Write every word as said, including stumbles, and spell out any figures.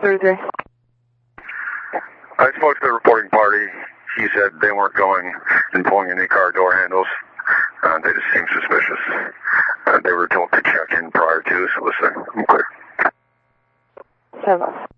thirty-three. I spoke to the reporting party. He said they weren't going and pulling any car door handles. Uh, they just seemed suspicious. Uh, they were told to check in prior to, so listen, I'm clear. Seven.